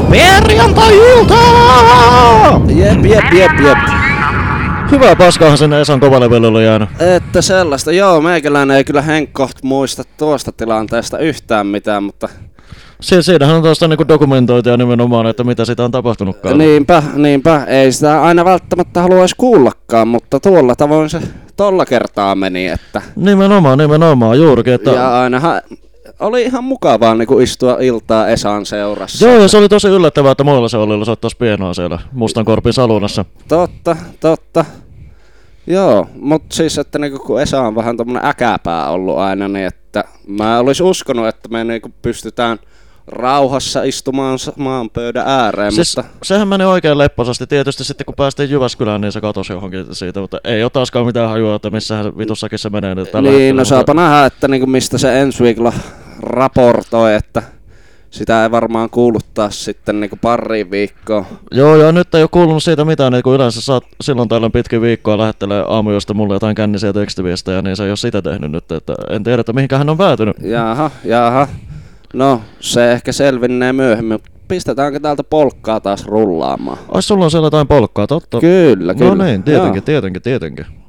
Perjantai-iltaa! Jep. Hyvää paskaahan sen Esan kovalevylle oli jäänyt. Että sellaista, joo, meikäläinen ei kyllä Henkko muista tuosta tilanteesta yhtään mitään, mutta... Siinähän on tuosta niinku dokumentoitua nimenomaan, että mitä sitä on tapahtunutkaan. Niinpä, ei sitä aina välttämättä haluaisi kuullakaan, mutta tuolla tavoin se tolla kertaa meni, että... Nimenomaan, juurikin, että... Ja ainahan oli ihan mukavaa niinku istua iltaa Esan seurassa. Joo, ja se oli tosi yllättävää, että muilla se oli soittaisi pienoa siellä Mustankorpin salunassa. Totta. Joo, mut siis, että niinku kun Esa on vähän tommonen äkäpää ollut aina, niin että mä olis uskonut, että me niinku pystytään rauhassa istumaan samaan pöydän ääreen, siis, mutta... Sehän meni oikein lepposasti. Tietysti sitten kun päästiin Jyväskylään, niin se katosi johonkin siitä, mutta ei ole taaskaan mitään hajua, että missähän vitussakin se menee nyt tällä niin, hetkellä, no saapa nähdä, että niinku mistä se ensi viikolla raportoi, että sitä ei varmaan kuuluttaa sitten niinku pariin viikkoon. Joo, ja nyt ei ole kuulunut siitä mitään, että kun yleensä saat silloin tällöin pitkin viikkoa lähettelee aamujosta mulle jotain kännisiä tekstiviestejä, niin se ei ole sitä tehnyt nyt, että en tiedä, että mihinkä hän on päätynyt. Jaha. No, se ehkä selvinnee myöhemmin. Pistetäänkö täältä polkkaa taas rullaamaan? Ai, sulla on siellä jotain polkkaa, totta? Kyllä. No niin, tietenkin.